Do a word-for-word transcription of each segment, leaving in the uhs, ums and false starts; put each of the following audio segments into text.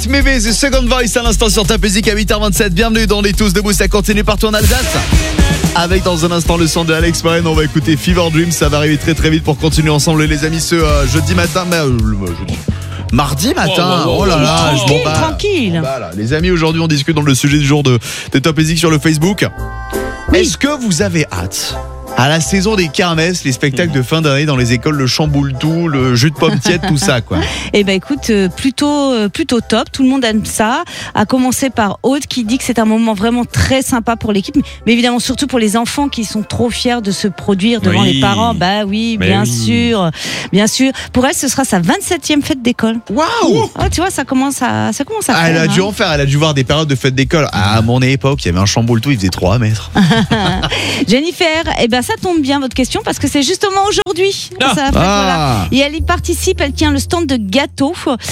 Mévé, c'est Second Voice à l'instant sur ta musique à huit heures vingt-sept. Bienvenue dans les Tous Debout, ça continue partout en Alsace. Avec dans un instant le son de Alex Warren, on va écouter Fever Dream. Ça va arriver très très vite pour continuer ensemble les amis ce euh, jeudi matin. Mais, euh, jeudi. Mardi matin, oh, oh, oh, oh là là, tranquille, je m'en bats. tranquille. Voilà, les amis, aujourd'hui on discute dans le sujet du jour de, de Top Music sur le Facebook. Oui. Est-ce que vous avez hâte à la saison des kermesses, les spectacles de fin d'année dans les écoles, le chamboule tout, le jus de pomme tiède, tout ça quoi? Eh ben écoute, euh, plutôt euh, plutôt top, tout le monde aime ça. À commencer par Aude qui dit que c'est un moment vraiment très sympa pour l'équipe, mais évidemment surtout pour les enfants qui sont trop fiers de se produire devant oui. les parents. Bah oui, mais bien oui. sûr, bien sûr. Pour elle, ce sera sa vingt-septième fête d'école. Waouh! Ah, tu vois, ça commence à ça commence à. Ah, faire, elle a hein. dû en faire, elle a dû voir des périodes de fête d'école. Ah, à mon époque, il y avait un chamboule tout, il faisait trois mètres. Jennifer, eh ben ça tombe bien votre question parce que c'est justement aujourd'hui. Ah. Ça, après, Ah. voilà. Et elle y participe, elle tient le stand de gâteaux.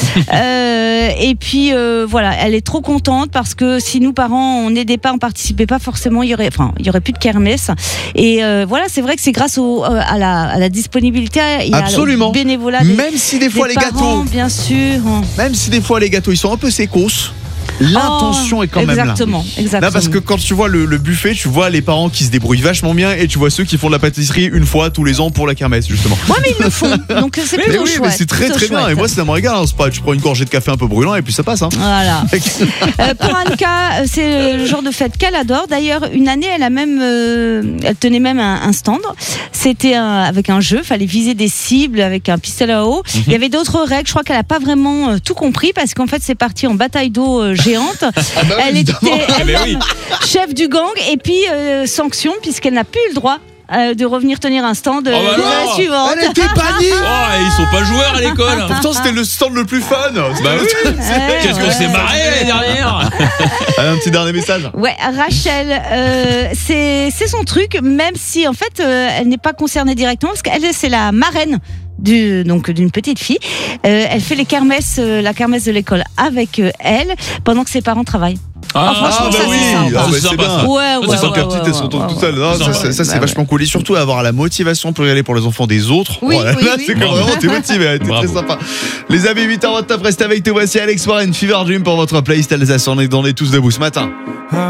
euh, et puis euh, voilà, elle est trop contente parce que si nous parents on n'aidait pas, on participait pas forcément, il y aurait, enfin il y aurait plus de kermesse. Et euh, voilà, c'est vrai que c'est grâce au, euh, à, la, à la disponibilité et Absolument. au bénévolat. Des, même si des fois des les parents, gâteaux, bien sûr. même si des fois les gâteaux ils sont un peu sécos. L'intention oh, est quand même là. Exactement, exactement. Non, parce que quand tu vois le, le buffet, tu vois les parents qui se débrouillent vachement bien et tu vois ceux qui font de la pâtisserie une fois tous les ans pour la kermesse justement. Ouais, mais ils le font, donc c'est mais plutôt oui, chouette. mais c'est très très bien. chouette. Et moi ça me régale. Hein. C'est pas, tu prends une gorgée de café un peu brûlant et puis ça passe. Hein. Voilà. euh, pour Anka, c'est le genre de fête qu'elle adore. D'ailleurs, une année, elle a même, euh, elle tenait même un, un stand. C'était un, avec un jeu, fallait viser des cibles avec un pistolet à eau. Mm-hmm. Il y avait d'autres règles. Je crois qu'elle a pas vraiment euh, tout compris parce qu'en fait, c'est parti en bataille d'eau euh, géante. Ah bah, elle était elle oui. chef du gang et puis euh, sanction puisqu'elle n'a plus le droit. Euh, de revenir tenir un stand euh, Oh bah la non. suivante. Elle était bannie. Oh, ils sont pas joueurs à l'école. Pourtant c'était le stand le plus fun. Bah oui. Qu'est-ce qu'on s'est marré l'année dernière. Allez, un petit dernier message. Ouais, Rachel, euh, c'est c'est son truc, même si en fait euh, elle n'est pas concernée directement parce qu'elle c'est la marraine du, donc d'une petite fille. Euh, elle fait les kermesses, euh, la kermesse de l'école avec euh, elle pendant que ses parents travaillent. Ah, Ah, franchement, ah bah ça, oui, c'est sympa. ah, bah, C'est c'est sympa, bien. ça. Ouais, Ça, ouais, c'est Sans sympa. que la petite, elles sont toutes ouais, seules. Non, ouais. ça, ça, ça, c'est Bah, vachement cool. Et surtout avoir la motivation pour y aller pour les enfants des autres. Oui, Voilà, oui, là, oui. c'est comme vraiment, t'es motivé. T'es très Bravo. sympa. Les amis, huit heures vingt-neuf, restez avec nous. Voici Alex Warren, Fever Dream pour votre playlist Alsace. On est dans les Tous Debout ce matin.